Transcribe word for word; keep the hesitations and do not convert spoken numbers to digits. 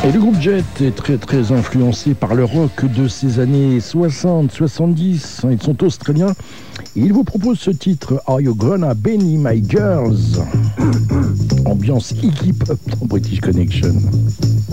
Et le groupe Jet est très très influencé par le rock de ces années soixante soixante-dix. Ils sont australiens. Et ils vous proposent ce titre, Are You Gonna Benny My Girls? Ambiance Iggy Pop dans British Connection.